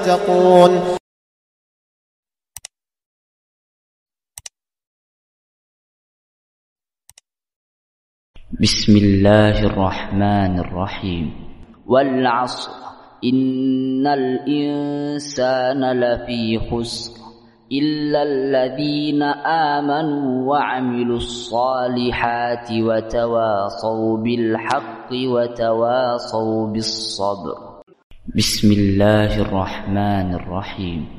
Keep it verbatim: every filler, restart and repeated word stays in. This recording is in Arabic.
يتقون. بسم الله الرحمن الرحيم. والعصر إن الإنسان لفي خسر إلا الذين آمنوا وعملوا الصالحات وتواصوا بالحق وتواصوا بالصبر. بسم الله الرحمن الرحيم.